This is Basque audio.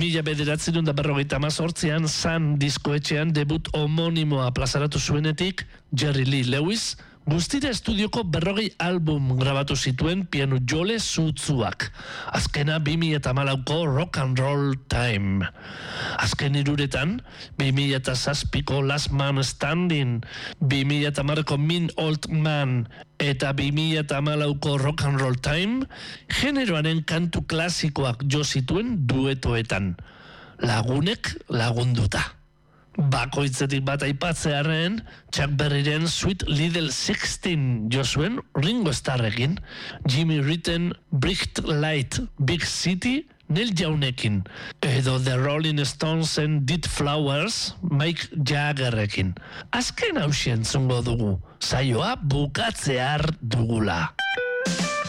1958an Sun diskoetxean debut homonimoa plazaratu zuenetik, Jerry Lee Lewis guztira estudioko 40 album grabatu zituen piano jole zutzuak. Azkena 2014ko Rock and Roll Time. Azken iruretan, 2007ko Last Man Standing, 2010ko Mean Old Man eta 2014ko Rock and Roll Time, generoaren kantu klasikoak jo zituen duetoetan. Lagunek lagunduta. Bakoitzetik bat aipatzearen, Chuck Berryren Sweet Little 16 jo zuen Ringo Starrekin, Jimmy Ritten Bright Light Big City Neil Youngrekin, edo The Rolling Stonesen Dead Flowers Mick Jaggerrekin. Azken hausien zungo dugu, saioa bukatzear dugula.